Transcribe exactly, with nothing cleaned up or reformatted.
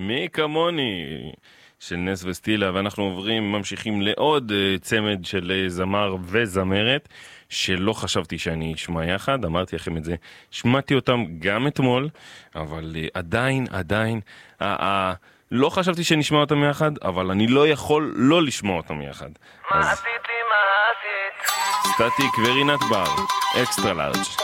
מי כמוני של נס וסטילה, ואנחנו עוברים, ממשיכים לעוד צמד של זמר וזמרת שלא חשבתי שאני אשמע יחד, אמרתי לכם את זה, שמעתי אותם גם אתמול, אבל עדיין, עדיין, לא חשבתי שנשמע אותם יחד, אבל אני לא יכול לא לשמוע אותם יחד. מה עשיתי, מה עשית? סטטיק ורינת בר, אקסטרה לארג'.